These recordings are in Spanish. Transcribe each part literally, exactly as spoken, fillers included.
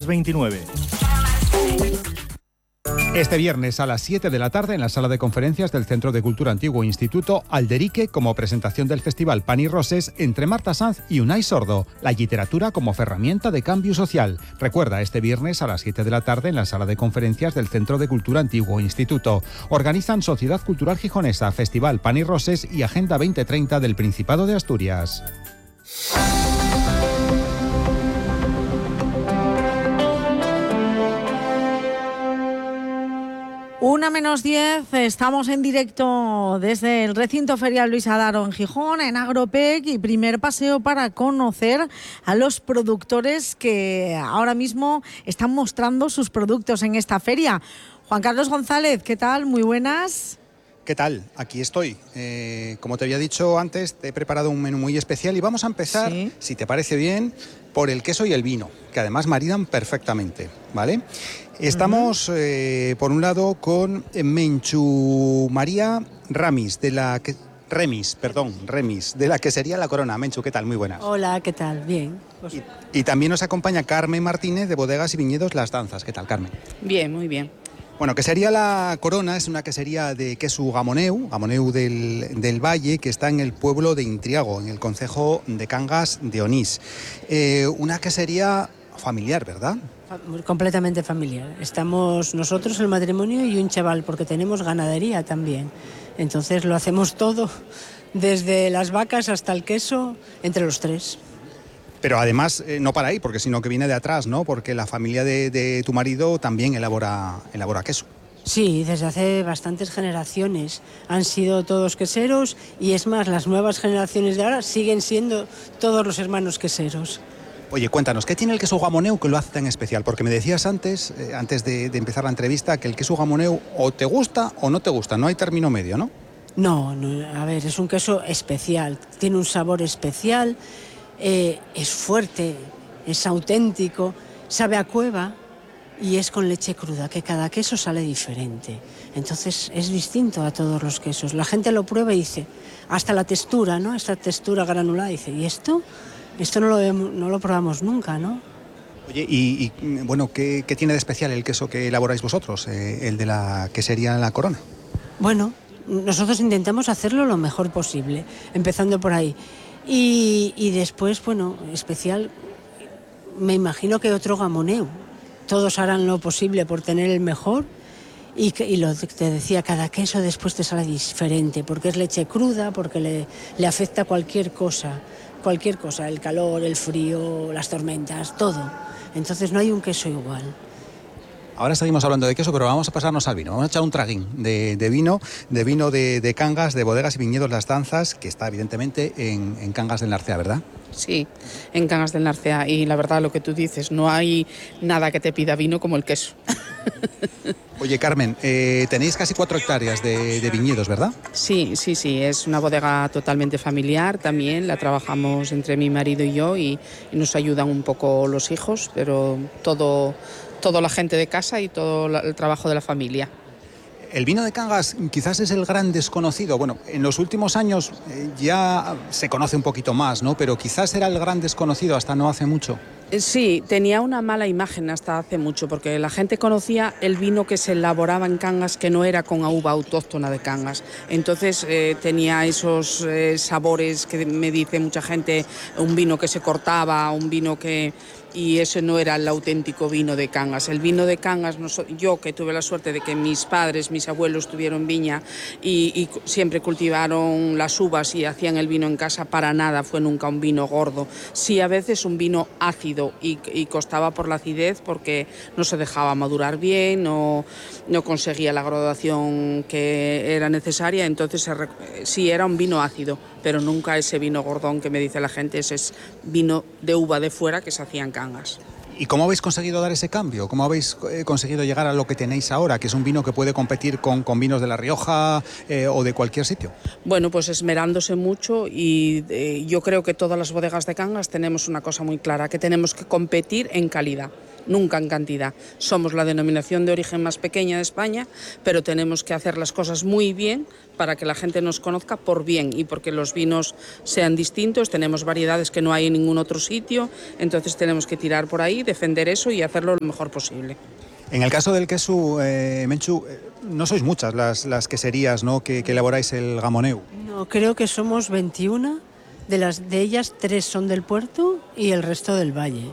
veintinueve. Este viernes a las siete de la tarde en la sala de conferencias del Centro de Cultura Antiguo Instituto Alderique, como presentación del festival Pan y Roses entre Marta Sanz y Unai Sordo, la literatura como herramienta de cambio social. Recuerda, este viernes a las siete de la tarde en la sala de conferencias del Centro de Cultura Antiguo Instituto. Organizan Sociedad Cultural Gijonesa, Festival Pan y Roses y Agenda veinte treinta del Principado de Asturias. Una menos diez, estamos en directo desde el recinto ferial Luis Adaro en Gijón, en Agropec, y primer paseo para conocer a los productores que ahora mismo están mostrando sus productos en esta feria. Juan Carlos González, ¿qué tal? Muy buenas. ¿Qué tal? Aquí estoy. Eh, como te había dicho antes, te he preparado un menú muy especial y vamos a empezar, sí, si te parece bien, por el queso y el vino, que además maridan perfectamente, ¿vale? Estamos, uh-huh. eh, por un lado, con Menchu María Ramis, de la que... Remis, perdón, Remis, de la quesería La Corona. Menchu, ¿qué tal? Muy buenas. Hola, ¿qué tal? Bien. Pues... Y, y también nos acompaña Carmen Martínez, de Bodegas y Viñedos Las Danzas. ¿Qué tal, Carmen? Bien, muy bien. Bueno, quesería La Corona es una quesería de queso gamoneu, gamoneu del, del Valle, que está en el pueblo de Intriago, en el concejo de Cangas de Onís. Eh, una quesería familiar, ¿verdad? Completamente familiar. Estamos nosotros, el matrimonio y un chaval, porque tenemos ganadería también. Entonces lo hacemos todo, desde las vacas hasta el queso, entre los tres. Pero además eh, no para ahí, porque sino que viene de atrás, ¿no? Porque la familia de, de tu marido también elabora, elabora queso. Sí, desde hace bastantes generaciones han sido todos queseros, y es más, las nuevas generaciones de ahora siguen siendo todos los hermanos queseros. Oye, cuéntanos, ¿qué tiene el queso gamoneu que lo hace tan especial? Porque me decías antes, eh, antes de, de empezar la entrevista, que el queso gamoneu o te gusta o no te gusta, no hay término medio, ¿no? No, no, a ver, es un queso especial, tiene un sabor especial, eh, es fuerte, es auténtico, sabe a cueva y es con leche cruda, que cada queso sale diferente. Entonces es distinto a todos los quesos. La gente lo prueba y dice, hasta la textura, ¿no? Esta textura granulada, dice, ¿y esto? Esto no lo, vemos, no lo probamos nunca, ¿no? Oye, y, y bueno, ¿qué, ¿qué tiene de especial el queso que elaboráis vosotros, eh, el de la quesería La Corona? Bueno, nosotros intentamos hacerlo lo mejor posible, empezando por ahí. Y, y después, bueno, especial, me imagino que otro gamoneu. Todos harán lo posible por tener el mejor. Y, y lo que te decía, cada queso después te sale diferente, porque es leche cruda, porque le, le afecta cualquier cosa. Cualquier cosa, el calor, el frío, las tormentas, todo. Entonces no hay un queso igual. Ahora seguimos hablando de queso, pero vamos a pasarnos al vino. Vamos a echar un traguín de, de vino, de vino de, de Cangas, de Bodegas y Viñedos Las Danzas, que está evidentemente en, en Cangas del Narcea, ¿verdad? Sí, en Cangas del Narcea. Y la verdad, lo que tú dices, no hay nada que te pida vino como el queso. Oye, Carmen, eh, tenéis casi cuatro hectáreas de, de viñedos, ¿verdad? Sí, sí, sí, es una bodega totalmente familiar también, la trabajamos entre mi marido y yo y, y nos ayudan un poco los hijos, pero todo, toda la gente de casa y todo el trabajo de la familia. El vino de Cangas quizás es el gran desconocido. Bueno, en los últimos años eh, ya se conoce un poquito más, ¿no? Pero quizás era el gran desconocido hasta no hace mucho. Sí, tenía una mala imagen hasta hace mucho, porque la gente conocía el vino que se elaboraba en Cangas, que no era con uva autóctona de Cangas. Entonces eh, tenía esos eh, sabores que me dice mucha gente, un vino que se cortaba, un vino que... y ese no era el auténtico vino de Cangas. El vino de Cangas, yo que tuve la suerte de que mis padres, mis abuelos tuvieron viña y, y siempre cultivaron las uvas y hacían el vino en casa, para nada fue nunca un vino gordo. Sí, a veces un vino ácido y, y costaba por la acidez, porque no se dejaba madurar bien, no, no conseguía la graduación que era necesaria, entonces se, sí era un vino ácido, pero nunca ese vino gordón que me dice la gente, ese es vino de uva de fuera que se hacía en Cangas. ¿Y cómo habéis conseguido dar ese cambio? ¿Cómo habéis eh, conseguido llegar a lo que tenéis ahora, que es un vino que puede competir con, con vinos de La Rioja eh, o de cualquier sitio? Bueno, pues esmerándose mucho y eh, yo creo que todas las bodegas de Cangas tenemos una cosa muy clara, que tenemos que competir en calidad. nunca en cantidad. Somos la denominación de origen más pequeña de España, pero tenemos que hacer las cosas muy bien para que la gente nos conozca por bien y porque los vinos sean distintos. Tenemos variedades que no hay en ningún otro sitio, entonces tenemos que tirar por ahí, defender eso y hacerlo lo mejor posible. En el caso del queso, eh, Menchu, no sois muchas las, las queserías, ¿no?, que, que elaboráis el gamoneu. No, creo que somos veintiuna, de, las, de ellas tres son del puerto y el resto del valle.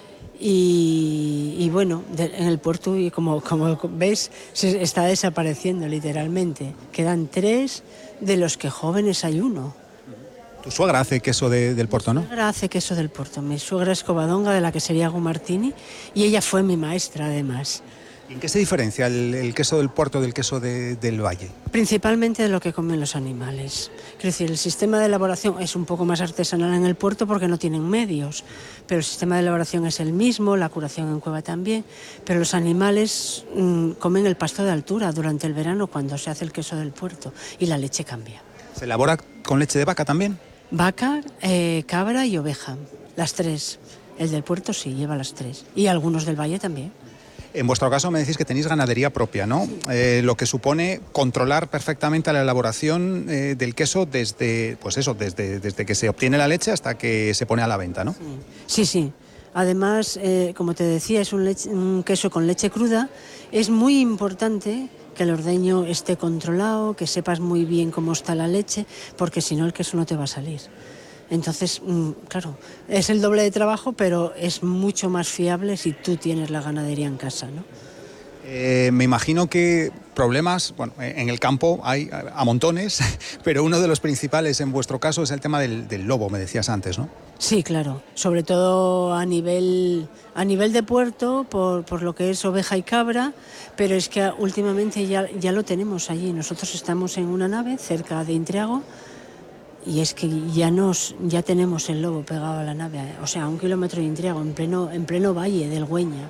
Y, y bueno, de, en el puerto, y como, como ves, se está desapareciendo literalmente. Quedan tres, de los que jóvenes hay uno. Tu suegra hace queso de, del Porto, ¿no? Mi suegra hace queso del Porto. Mi suegra es covadonga de la quesería Gumartini y ella fue mi maestra además. ¿Y en qué se diferencia el, el queso del Porto del queso de, del Valle? Principalmente de lo que comen los animales. Quiero decir, el sistema de elaboración es un poco más artesanal en el puerto porque no tienen medios, pero el sistema de elaboración es el mismo, la curación en cueva también, pero los animales mmm, comen el pasto de altura durante el verano cuando se hace el queso del puerto y la leche cambia. ¿Se elabora con leche de vaca también? Vaca, eh, cabra y oveja, las tres. El del puerto sí, lleva las tres. Y algunos del valle también. En vuestro caso me decís que tenéis ganadería propia, ¿no? Eh, lo que supone controlar perfectamente la elaboración eh, del queso desde, pues eso, desde, desde que se obtiene la leche hasta que se pone a la venta, ¿no? Sí, sí. Además, eh, como te decía, es un, leche, un queso con leche cruda. Es muy importante que el ordeño esté controlado, que sepas muy bien cómo está la leche, porque si no el queso no te va a salir. Entonces, claro, es el doble de trabajo, pero es mucho más fiable si tú tienes la ganadería en casa, ¿no? Eh, me imagino que problemas, bueno, en el campo hay a montones, pero uno de los principales en vuestro caso es el tema del, del lobo, me decías antes, ¿no? Sí, claro, sobre todo a nivel, a nivel de puerto, por, por lo que es oveja y cabra, pero es que últimamente ya, ya lo tenemos allí. Nosotros estamos en una nave cerca de Intriago, y es que ya nos ya tenemos el lobo pegado a la nave, o sea, a un kilómetro de Intriago, en pleno, en pleno valle del Güeña.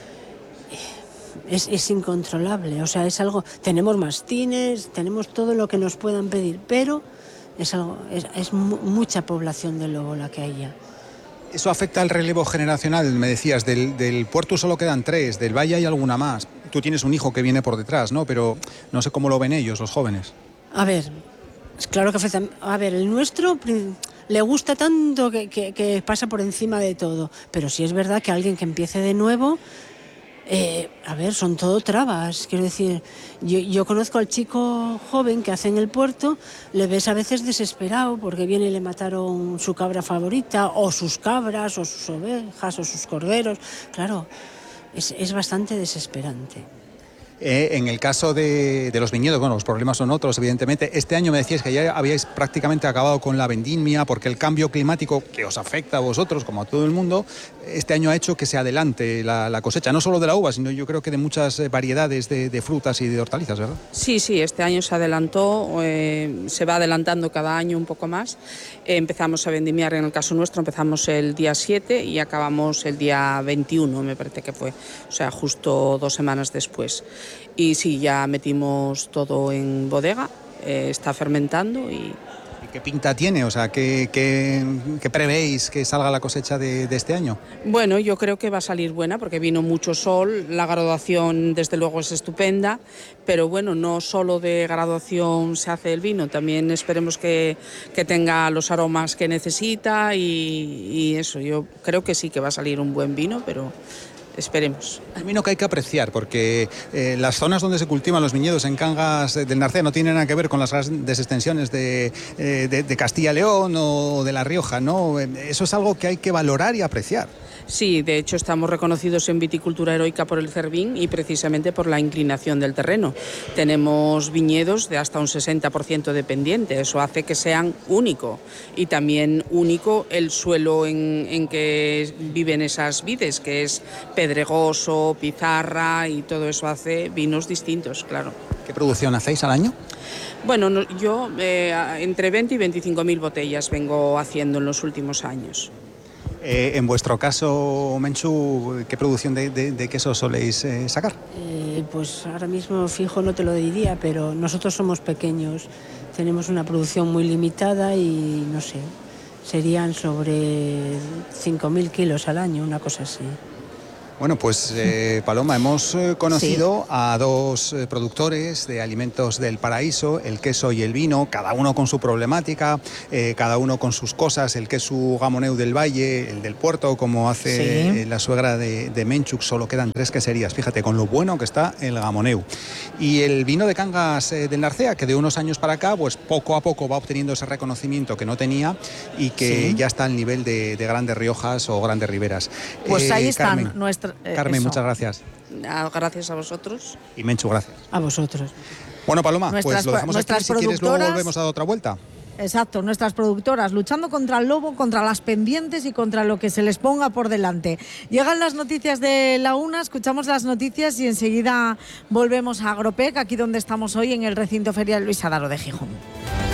Es, es incontrolable, o sea, es algo... Tenemos mastines, tenemos todo lo que nos puedan pedir, pero es, algo, es, es mu- mucha población de lobo la que hay ya. ¿Eso afecta al relevo generacional? Me decías, del, del puerto solo quedan tres, del valle hay alguna más. Tú tienes un hijo que viene por detrás, ¿no? Pero no sé cómo lo ven ellos, los jóvenes. A ver... Claro que afecta. A ver, el nuestro le gusta tanto que, que, que pasa por encima de todo. Pero sí es verdad que alguien que empiece de nuevo, eh, a ver, son todo trabas. Quiero decir, yo, yo conozco al chico joven que hace en el puerto, le ves a veces desesperado porque viene y le mataron su cabra favorita, o sus cabras, o sus ovejas, o sus corderos. Claro, es, es bastante desesperante. Eh, en el caso de, de los viñedos, bueno, los problemas son otros, evidentemente. Este año me decíais que ya habíais prácticamente acabado con la vendimia porque el cambio climático que os afecta a vosotros, como a todo el mundo, este año ha hecho que se adelante la, la cosecha, no solo de la uva, sino yo creo que de muchas variedades de, de frutas y de hortalizas, ¿verdad? Sí, sí, este año se adelantó, eh, se va adelantando cada año un poco más. Eh, empezamos a vendimiar, en el caso nuestro, empezamos el día siete y acabamos el día veintiuno, me parece que fue, o sea, justo dos semanas después. Y sí, ya metimos todo en bodega, eh, está fermentando y... ¿Y qué pinta tiene? O sea, ¿qué, qué, qué prevéis que salga la cosecha de, de este año? Bueno, yo creo que va a salir buena porque vino mucho sol, la graduación desde luego es estupenda, pero bueno, no solo de graduación se hace el vino, también esperemos que, que tenga los aromas que necesita y, y eso, yo creo que sí que va a salir un buen vino, pero... Esperemos. El vino que hay que apreciar, porque eh, las zonas donde se cultivan los viñedos en Cangas del Narcea no tienen nada que ver con las grandes extensiones de, eh, de, de Castilla y León o de La Rioja, ¿no? Eso es algo que hay que valorar y apreciar. Sí, de hecho estamos reconocidos en viticultura heroica por el Cervín y precisamente por la inclinación del terreno. Tenemos viñedos de hasta un sesenta por ciento de pendiente, eso hace que sean único y también único el suelo en, en que viven esas vides, que es pedregoso, pizarra y todo eso hace vinos distintos, claro. ¿Qué producción hacéis al año? Bueno, no, yo eh, entre veinte y veinticinco mil botellas vengo haciendo en los últimos años. Eh, en vuestro caso, Menchu, ¿qué producción de, de, de queso soléis eh, sacar? Eh, pues ahora mismo fijo no te lo diría, pero nosotros somos pequeños, tenemos una producción muy limitada y no sé, serían sobre cinco mil kilos al año, una cosa así. Bueno, pues eh, Paloma, hemos eh, conocido sí. a dos eh, productores de alimentos del paraíso, el queso y el vino, cada uno con su problemática, eh, cada uno con sus cosas, el queso gamoneu del Valle, el del Puerto, como hace sí. eh, la suegra de, de Menchuk, solo quedan tres queserías, fíjate, con lo bueno que está el gamoneu. Y el vino de Cangas eh, del Narcea, que de unos años para acá, pues poco a poco va obteniendo ese reconocimiento que no tenía y que sí. ya está al nivel de, de Grandes Riojas o Grandes Riberas. Pues eh, ahí están Carmen, nuestras... Eh, Carmen, eso. muchas gracias. Gracias a vosotros. Y Menchu, gracias. A vosotros. Bueno, Paloma, nuestras, pues lo dejamos aquí. Si quieres, luego volvemos a dar otra vuelta. Exacto, nuestras productoras luchando contra el lobo, contra las pendientes y contra lo que se les ponga por delante. Llegan las noticias de la una, escuchamos las noticias y enseguida volvemos a Agropec, aquí donde estamos hoy en el recinto ferial Luis Adaro de Gijón.